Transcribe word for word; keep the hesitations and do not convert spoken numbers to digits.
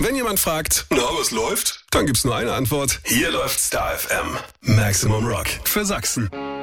Wenn jemand fragt, na, was läuft? Dann gibt's nur eine Antwort. Hier läuft Star F M. Maximum Rock für Sachsen.